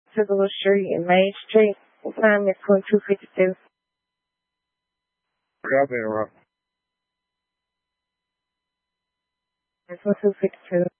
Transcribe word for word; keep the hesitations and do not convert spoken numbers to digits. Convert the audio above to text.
Cicero Street and Main Street. What time is twenty-two fifty-two? Yeah, I've been around. It's twenty-two fifty-two.